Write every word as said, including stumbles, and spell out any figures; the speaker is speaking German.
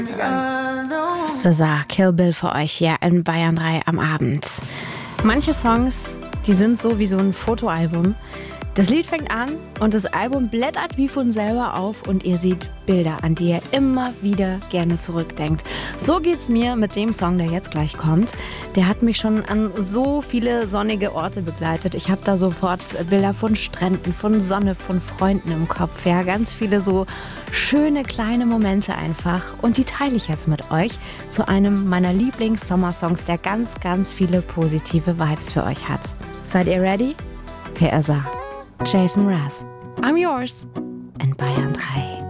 Cesar, Kill Bill für euch hier in Bayern drei am Abend. Manche Songs, die sind so wie so ein Fotoalbum. Das Lied fängt an und das Album blättert wie von selber auf und ihr seht Bilder, an die ihr immer wieder gerne zurückdenkt. So geht's mir mit dem Song, der jetzt gleich kommt. Der hat mich schon an so viele sonnige Orte begleitet. Ich habe da sofort Bilder von Stränden, von Sonne, von Freunden im Kopf. Ja, ganz viele so schöne kleine Momente einfach. Und die teile ich jetzt mit euch zu einem meiner Lieblings-Sommersongs, der ganz, ganz viele positive Vibes für euch hat. Seid ihr ready? Hier ist er. Jason Mraz. I'm yours in Bayern drei.